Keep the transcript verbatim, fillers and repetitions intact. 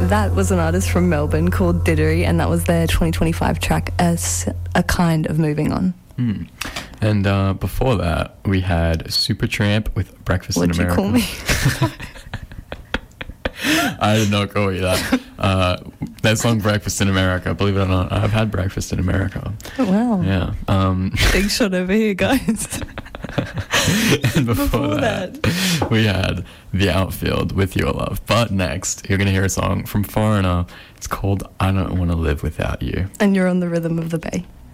That was an artist from Melbourne called Diddery, and that was their twenty twenty-five track, as a kind of moving on. Hmm. And uh, before that, we had Supertramp with Breakfast What'd in America. What'd you call me? I did not call you that. Uh, that song, Breakfast in America, believe it or not, I've had breakfast in America. Oh, wow. Yeah. Um, Big shot over here, guys. and before, Before that, that, we had The Outfield with Your Love. But next, you're going to hear a song from Foreigner. It's called I Don't Want to Live Without You. And you're on the Rhythm of the Bay.